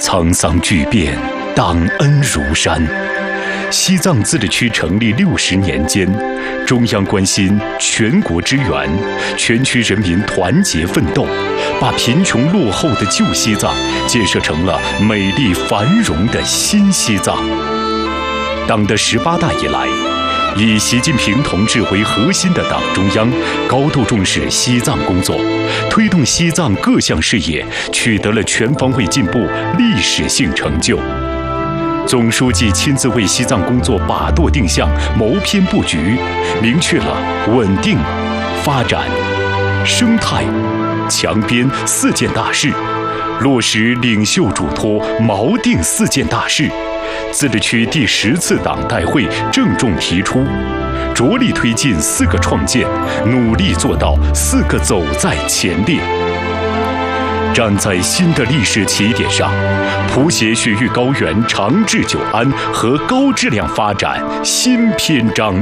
沧桑巨变，党恩如山。西藏自治区成立60年间，中央关心全国支援，全区人民团结奋斗，把贫穷落后的旧西藏建设成了美丽繁荣的新西藏。党的18大以来，以习近平同志为核心的党中央高度重视西藏工作，推动西藏各项事业取得了全方位进步、历史性成就。总书记亲自为西藏工作把舵定向、谋篇布局，明确了稳定、发展、生态、强边4件大事，落实领袖嘱托、锚定4件大事。自治区第10次党代会郑重提出，着力推进4个创建，努力做到4个走在前列。站在新的历史起点上，谱写雪域高原长治久安和高质量发展新篇章。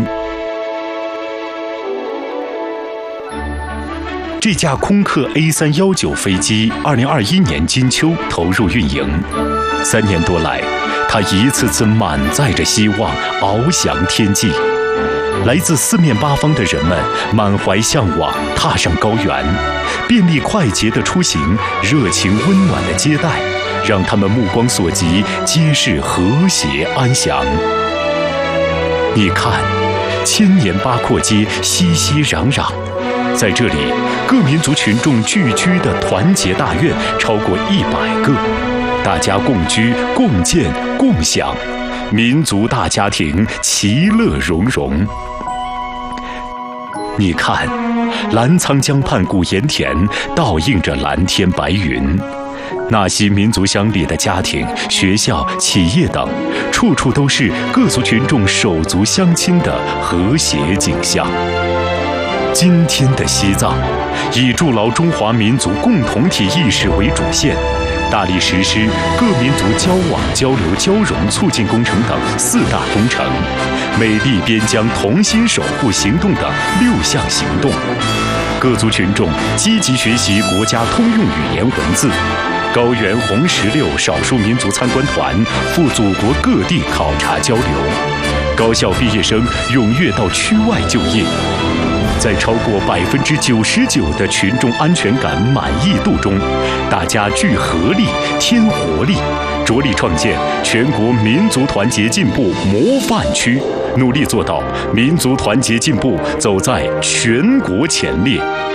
这架空客 A319 飞机2021年金秋投入运营，3年多来，它一次次满载着希望，翱翔天际。来自4面8方的人们满怀向往，踏上高原，便利快捷的出行，热情温暖的接待，让他们目光所及皆是和谐安详。你看，千年八廓街熙熙攘攘，在这里，各民族群众聚居的团结大院超过100个，大家共居、共建、共享，民族大家庭其乐融融。你看，澜沧江畔古盐田倒映着蓝天白云，纳西民族乡里的家庭、学校、企业等，处处都是各族群众手足相亲的和谐景象。今天的西藏，以筑牢中华民族共同体意识为主线，大力实施各民族交往、交流、交融促进工程等4大工程，美丽边疆同心守护行动等6项行动。各族群众积极学习国家通用语言文字，高原红16少数民族参观团赴祖国各地考察交流，高校毕业生踊跃到区外就业。在超过99%的群众安全感满意度中，大家聚合力、添活力，着力创建全国民族团结进步模范区，努力做到民族团结进步走在全国前列。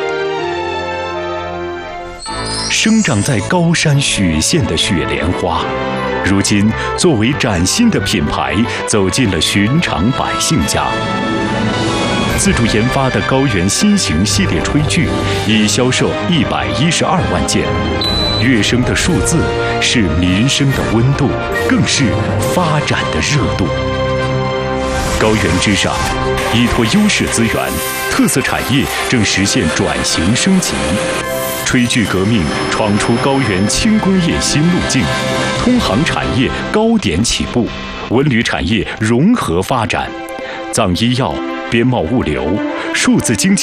生长在高山雪线的雪莲花，如今作为崭新的品牌，走进了寻常百姓家。自主研发的高原新型系列炊具已销售112万件，跃升的数字是民生的温度，更是发展的热度。高原之上，依托优势资源，特色产业正实现转型升级。炊具革命闯出高原轻工业新路径，通航产业高点起步，文旅产业融合发展，藏医药、边贸物流、数字经济